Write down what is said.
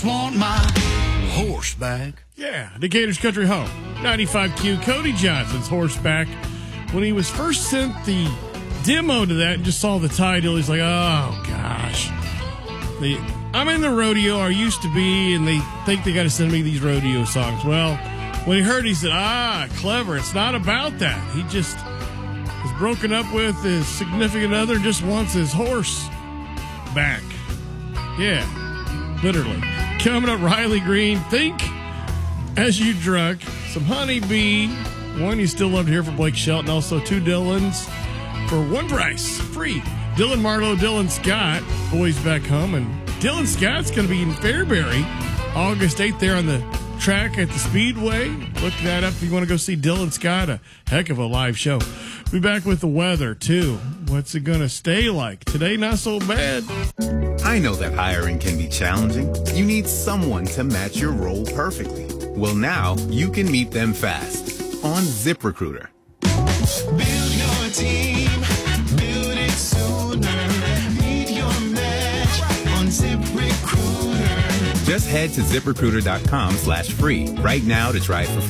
Want my horseback. Yeah, Decatur's Country Home. 95Q, Cody Johnson's Horseback. When he was first sent the demo to that and just saw the title, he's like, oh, gosh. I'm in the rodeo, or used to be, and they think they got to send me these rodeo songs. Well, when he heard it, he said, clever. It's not about that. He just is broken up with his significant other and just wants his horse back. Yeah, literally. Coming up, Riley Green, Think As You Drunk, some Honeybee, one you still love to hear from Blake Shelton, also two Dylans for one price, free. Dylan Marlowe, Dylan Scott, Boys Back Home, and Dylan Scott's going to be in Fairbury August 8th there on the track at the Speedway. Look that up if you want to go see Dylan Scott, a heck of a live show. Be back with the weather, too. What's it going to stay like? Today, not so bad. I know that hiring can be challenging. You need someone to match your role perfectly. Well, now you can meet them fast on ZipRecruiter. Build your team, build it sooner. Meet your match on ZipRecruiter. Just head to ZipRecruiter.com/free right now to try it for free.